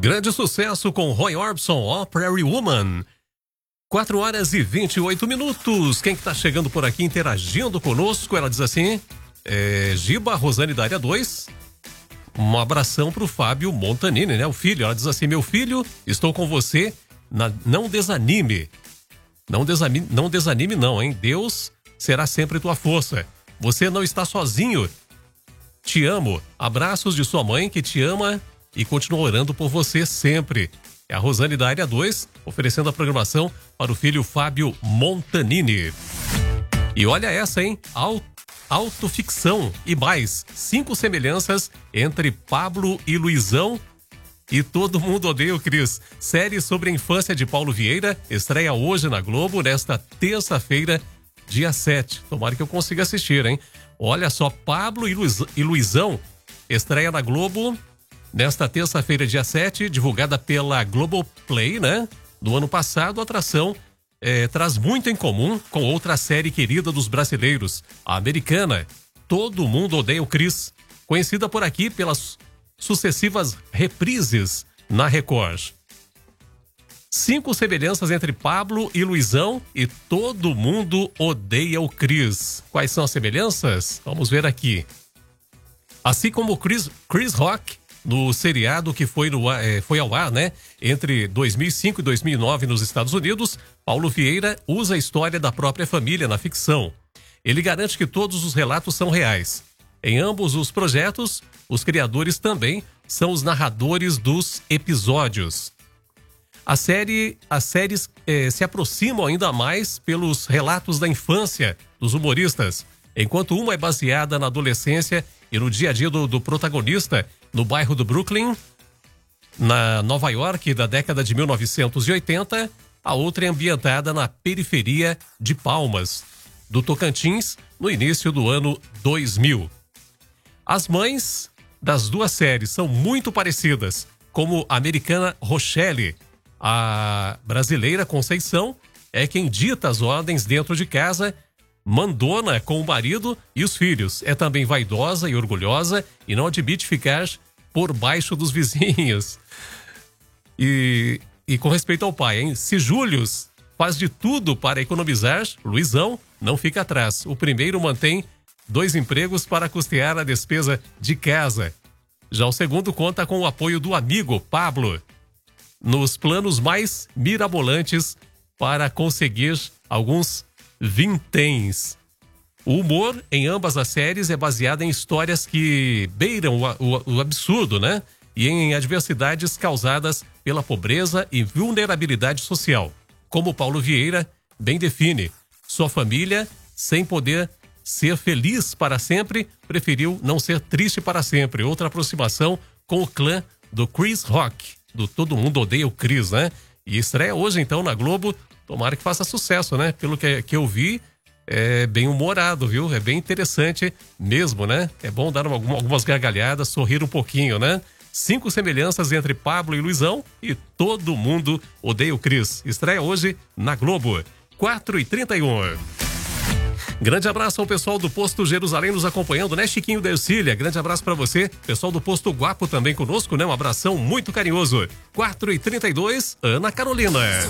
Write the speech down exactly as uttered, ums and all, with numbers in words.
Grande sucesso com Roy Orbison, ó, Prairie Woman. quatro horas e vinte e oito minutos. Quem que tá chegando por aqui interagindo conosco? Ela diz assim, é, Giba Rosane da área dois. Um abração pro Fábio Montanini, né? O filho. Ela diz assim, meu filho, estou com você. Na, não desanime. Não desanime, não desanime não, hein? Deus será sempre tua força. Você não está sozinho. Te amo. Abraços de sua mãe que te ama e continua orando por você sempre. É a Rosane da área dois, oferecendo a programação para o filho Fábio Montanini. E olha essa, hein? Auto, autoficção e mais. Cinco semelhanças entre Pablo e Luizão. E Todo Mundo Odeia o Cris. Série sobre a infância de Paulo Vieira estreia hoje na Globo, nesta terça-feira, dia sete. Tomara que eu consiga assistir, hein? Olha só, Pablo e, Luiz, e Luizão estreia na Globo nesta terça-feira, dia sete, divulgada pela Globoplay, né? Do ano passado, a atração é, traz muito em comum com outra série querida dos brasileiros, a americana Todo Mundo Odeia o Cris, conhecida por aqui pelas sucessivas reprises na Record. Cinco semelhanças entre Pablo e Luizão e Todo Mundo Odeia o Cris. Quais são as semelhanças? Vamos ver aqui. Assim como Chris, Chris Rock, no seriado que foi, no, eh, foi ao ar, né, entre dois mil e cinco e dois mil e nove nos Estados Unidos, Paulo Vieira usa a história da própria família na ficção. Ele garante que todos os relatos são reais. Em ambos os projetos, os criadores também são os narradores dos episódios. A série, as séries eh, se aproximam ainda mais pelos relatos da infância dos humoristas, enquanto uma é baseada na adolescência e no dia a dia do, do protagonista, no bairro do Brooklyn, na Nova York da década de mil novecentos e oitenta, a outra é ambientada na periferia de Palmas, do Tocantins, no início do ano dois mil. As mães das duas séries são muito parecidas, como a americana Rochelle. A brasileira Conceição é quem dita as ordens dentro de casa, mandona com o marido e os filhos. É também vaidosa e orgulhosa e não admite ficar por baixo dos vizinhos. E, e com respeito ao pai, hein? Se Július faz de tudo para economizar, Luizão não fica atrás. O primeiro mantém dois empregos para custear a despesa de casa. Já o segundo conta com o apoio do amigo Pablo nos planos mais mirabolantes para conseguir alguns vinténs. O humor em ambas as séries é baseado em histórias que beiram o, o, o absurdo, né? E em adversidades causadas pela pobreza e vulnerabilidade social. Como Paulo Vieira bem define, sua família, sem poder ser feliz para sempre, preferiu não ser triste para sempre. Outra aproximação com o clã do Chris Rock, do Todo Mundo Odeia o Cris, né? E estreia hoje, então, na Globo. Tomara que faça sucesso, né? Pelo que, que eu vi, é bem humorado, viu? É bem interessante mesmo, né? É bom dar uma, algumas gargalhadas, sorrir um pouquinho, né? Cinco semelhanças entre Pablo e Luizão e Todo Mundo Odeia o Cris. Estreia hoje na Globo, quatro e trinta e um. Grande abraço ao pessoal do Posto Jerusalém nos acompanhando, né, Chiquinho da Ercília? Grande abraço pra você. Pessoal do Posto Guapo também conosco, né? Um abração muito carinhoso. quatro e trinta e dois, Ana Carolina.